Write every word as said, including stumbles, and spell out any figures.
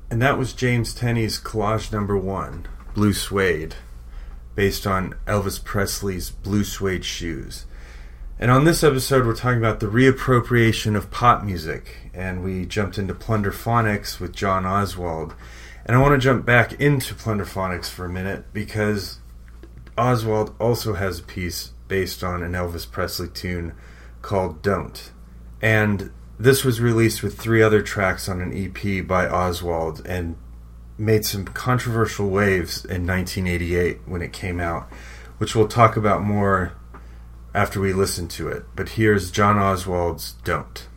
And that was James Tenney's collage number one, Blue Suede, based on Elvis Presley's Blue Suede shoes. And on this episode, we're talking about the reappropriation of pop music, and we jumped into Plunderphonics with John Oswald. And I want to jump back into Plunderphonics for a minute, because Oswald also has a piece based on an Elvis Presley tune called Don't. And this was released with three other tracks on an E P by Oswald and made some controversial waves in nineteen eighty-eight when it came out, which we'll talk about more after we listen to it. But here's John Oswald's Don't.